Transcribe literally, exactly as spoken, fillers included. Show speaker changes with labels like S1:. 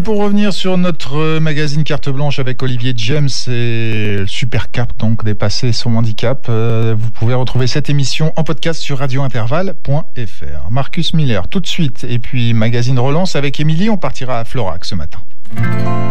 S1: pour revenir sur notre magazine Carte Blanche avec Olivier James et Super Cap, donc dépasser son handicap. Euh, vous pouvez retrouver cette émission en podcast sur radio intervalle point f r. Marcus Miller tout de suite, et puis magazine Relance avec Émilie, on partira à Florac ce matin.